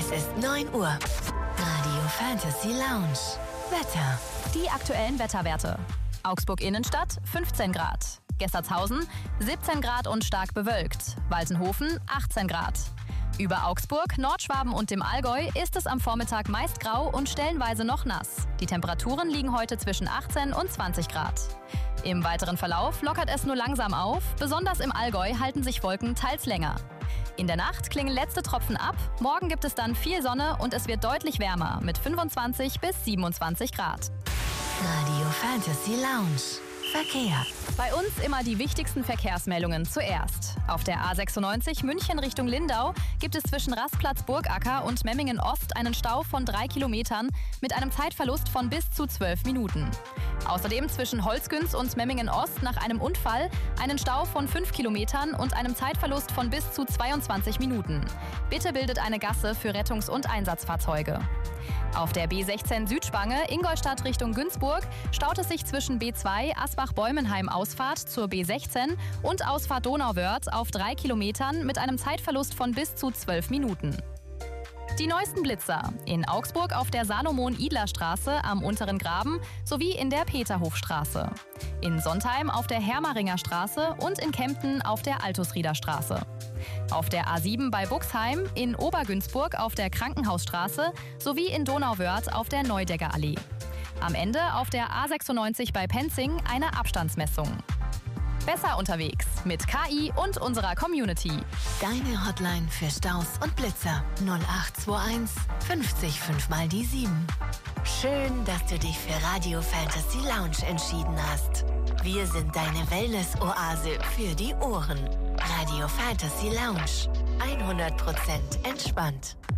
ist 9 Uhr. Radio Fantasy Lounge. Wetter. Die aktuellen Wetterwerte. Augsburg Innenstadt 15 Grad. Gessertshausen 17 Grad und stark bewölkt. Walsenhofen 18 Grad. Über Augsburg, Nordschwaben und dem Allgäu ist es am Vormittag meist grau und stellenweise noch nass. Die Temperaturen liegen heute zwischen 18 und 20 Grad. Im weiteren Verlauf lockert es nur langsam auf. Besonders im Allgäu halten sich Wolken teils länger. In der Nacht klingen letzte Tropfen ab. Morgen gibt es dann viel Sonne und es wird deutlich wärmer mit 25 bis 27 Grad. Radio Fantasy Lounge. Verkehr. Bei uns immer die wichtigsten Verkehrsmeldungen zuerst. Auf der A96 München Richtung Lindau gibt es zwischen Rastplatz Burgacker und Memmingen Ost einen Stau von 3 Kilometern mit einem Zeitverlust von bis zu 12 Minuten. Außerdem zwischen Holzgünz und Memmingen Ost nach einem Unfall einen Stau von 5 Kilometern und einem Zeitverlust von bis zu 22 Minuten. Bitte bildet eine Gasse für Rettungs- und Einsatzfahrzeuge. Auf der B16 Südspange Ingolstadt Richtung Günzburg staut es sich zwischen B2 Asbach-Bäumenheim Ausfahrt zur B16 und Ausfahrt Donauwörth auf 3 Kilometern mit einem Zeitverlust von bis zu 12 Minuten. Die neuesten Blitzer in Augsburg auf der Salomon-Idler-Straße am Unteren Graben sowie in der Peterhofstraße. In Sontheim auf der Hermaringer Straße und in Kempten auf der Altusrieder Straße. Auf der A7 bei Buxheim, in Obergünzburg auf der Krankenhausstraße sowie in Donauwörth auf der Neudegger Allee. Am Ende auf der A96 bei Penzing eine Abstandsmessung. Besser unterwegs mit KI und unserer Community. Deine Hotline für Staus und Blitzer 0821 50 5 mal die 7. Schön, dass du dich für Radio Fantasy Lounge entschieden hast. Wir sind deine Wellness-Oase für die Ohren. Radio Fantasy Lounge. 100% entspannt.